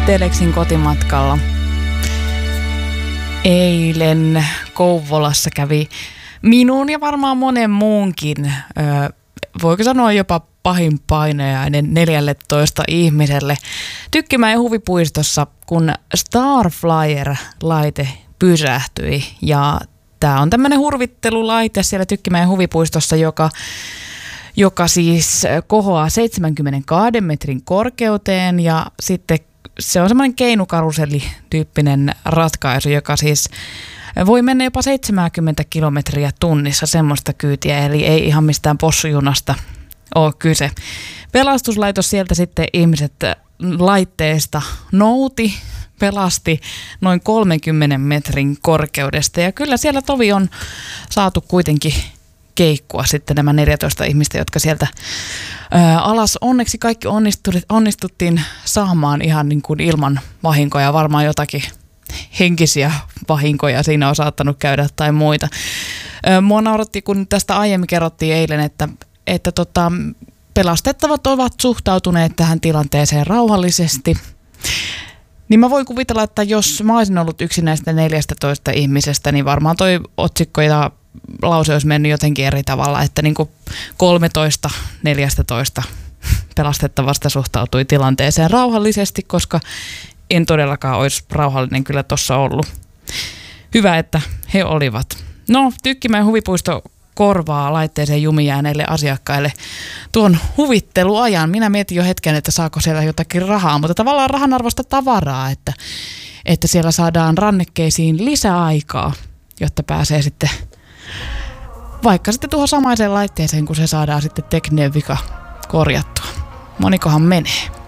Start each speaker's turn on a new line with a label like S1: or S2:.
S1: Teleksin kotimatkalla. Eilen Kouvolassa kävi minun ja varmaan monen muunkin, voiko sanoa jopa pahin painajainen 14 ihmiselle Tykkimäen huvipuistossa, kun Starflyer-laite pysähtyi. Ja tämä on tämmöinen hurvittelulaite siellä Tykkimäen huvipuistossa, joka siis kohoaa 72 metrin korkeuteen ja sitten se on semmoinen keinukaruselli-tyyppinen ratkaisu, joka siis voi mennä jopa 70 kilometriä tunnissa semmoista kyytiä, eli ei ihan mistään possujunasta ole kyse. Pelastuslaitos sieltä sitten ihmiset laitteesta pelasti noin 30 metrin korkeudesta ja kyllä siellä tovi on saatu kuitenkin keikkua sitten nämä 14 ihmistä, jotka sieltä alas. Onneksi kaikki onnistuttiin saamaan ihan niin kuin ilman vahinkoja, varmaan jotakin henkisiä vahinkoja siinä on saattanut käydä tai muita. Mua nauratti, kun tästä aiemmin kerrottiin eilen, että pelastettavat ovat suhtautuneet tähän tilanteeseen rauhallisesti. Niin mä voin kuvitella, että jos mä olisin ollut yksi näistä 14 ihmisestä, niin varmaan toi otsikko ja lause olisi mennyt jotenkin eri tavalla, että niin kuin 13-14 pelastettavasta suhtautui tilanteeseen rauhallisesti, koska en todellakaan olisi rauhallinen kyllä tuossa ollut. Hyvä, että he olivat. No, Tykkimäen huvipuisto korvaa laitteeseen jumijääneille asiakkaille tuon huvitteluajan. Minä mietin jo hetken, että saako siellä jotakin rahaa, mutta tavallaan rahanarvoista tavaraa, että siellä saadaan rannekkeisiin lisäaikaa, jotta pääsee sitten vaikka sitten tuohon samaiseen laitteeseen, kun se saadaan sitten tekninen vika korjattua. Monikohan menee.